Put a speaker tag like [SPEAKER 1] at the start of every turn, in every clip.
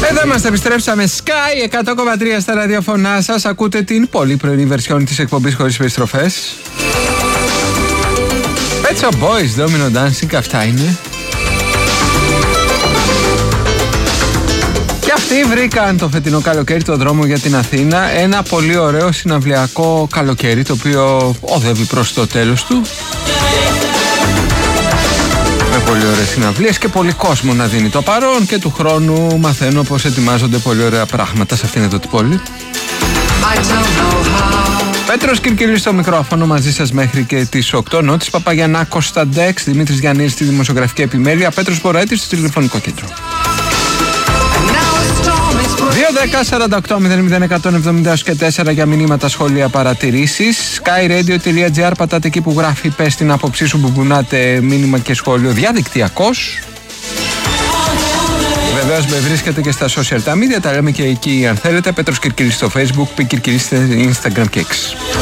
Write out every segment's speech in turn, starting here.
[SPEAKER 1] Εδώ είμαστε, επιστρέψαμε. Sky 100,3 στα ραδιοφωνά σας. Ακούτε την πολύ πρωινή βερσιόν της εκπομπής χωρίς περιστροφές. Pet Shop Boys, Domino Dancing, αυτά είναι. Και αυτοί βρήκαν το φετινό καλοκαίρι το δρόμο για την Αθήνα. Ένα πολύ ωραίο συναυλιακό καλοκαίρι, το οποίο οδεύει προς το τέλος του. Με πολύ ωραίες συναυλίες και πολύ κόσμο να δίνει το παρόν, και του χρόνου μαθαίνω πως ετοιμάζονται πολύ ωραία πράγματα σε αυτήν εδώ την πόλη. Πέτρος Κυρκυρής στο μικρόφωνο μαζί σας μέχρι και τις 8. Νότης Παπαγιαννάκος στα Ντεξ, Δημήτρης Γιαννίδης στη δημοσιογραφική επιμέλεια, Πέτρος Μποραίτης στο τηλεφωνικό κέντρο. 2-10-48-00-170 για μηνύματα, σχόλια, παρατηρήσεις. skyradio.gr, πατάτε εκεί που γράφει πες την άποψή σου, που μπουνάτε μήνυμα και σχόλιο διαδικτυακώς. Βεβαίως με βρίσκεται και στα social τα media, τα λέμε και εκεί αν θέλετε. Πέτρος Κυρκυρής στο Facebook, Π Κυρκυρής στο Instagram και X.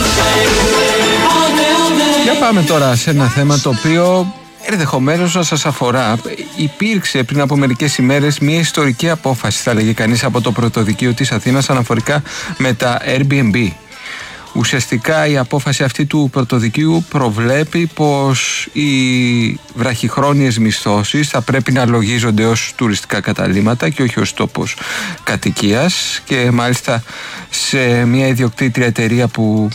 [SPEAKER 1] Για πάμε τώρα σε ένα θέμα το οποίο ενδεχομένως να σας αφορά. Υπήρξε πριν από μερικές ημέρες μια ιστορική απόφαση, θα λέγει κανείς, από το Πρωτοδικείο της Αθήνας αναφορικά με τα Airbnb. Ουσιαστικά η απόφαση αυτή του Πρωτοδικείου προβλέπει πως οι βραχυχρόνιες μισθώσεις θα πρέπει να λογίζονται ως τουριστικά καταλύματα και όχι ως τόπος κατοικίας, και μάλιστα σε μια ιδιοκτήτρια εταιρεία που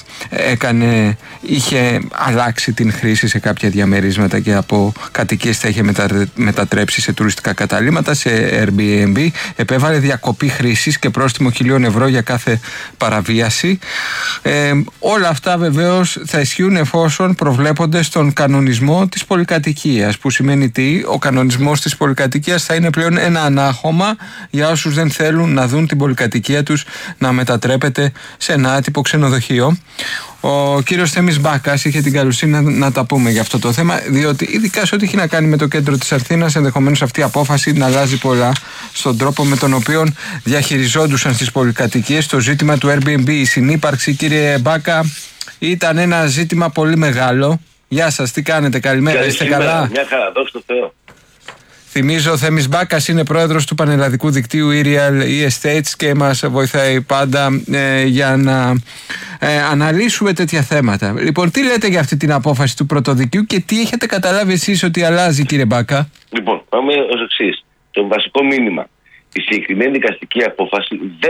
[SPEAKER 1] είχε αλλάξει την χρήση σε κάποια διαμερίσματα και από κατοικίες τα είχε μετατρέψει σε τουριστικά καταλύματα, σε Airbnb, επέβαλε διακοπή χρήσης και πρόστιμο 1.000 ευρώ για κάθε παραβίαση. Όλα αυτά βεβαίως θα ισχύουν εφόσον προβλέπονται στον κανονισμό της πολυκατοικίας, που σημαίνει τι? Ο κανονισμός της πολυκατοικίας θα είναι πλέον ένα ανάχωμα για όσους δεν θέλουν να δουν την πολυκατοικία τους να μετατρέπεται σε ένα άτυπο ξενοδοχείο. Ο κύριος Θέμης Μπάκας είχε την καλοσύνη να τα πούμε για αυτό το θέμα, διότι ειδικά σε ό,τι έχει να κάνει με το κέντρο της Αθήνας, ενδεχομένως αυτή η απόφαση να αλλάζει πολλά στον τρόπο με τον οποίο διαχειριζόντουσαν στις πολυκατοικίες το ζήτημα του Airbnb. Η συνύπαρξη, κύριε Μπάκα, ήταν ένα ζήτημα πολύ μεγάλο. Γεια σας, τι κάνετε, καλημέρα, είστε καλά?
[SPEAKER 2] Μια χαρά, δόξα τω Θεώ.
[SPEAKER 1] Θυμίζω, ο Θέμης Μπάκας είναι πρόεδρος του πανελλαδικού δικτύου E-Real E-Estates και μας βοηθάει πάντα για να αναλύσουμε τέτοια θέματα. Λοιπόν, τι λέτε για αυτή την απόφαση του Πρωτοδικείου και τι έχετε καταλάβει εσείς ότι αλλάζει, κύριε Μπάκα?
[SPEAKER 2] Λοιπόν, πάμε ως εξής. Το βασικό μήνυμα. Η συγκεκριμένη δικαστική απόφαση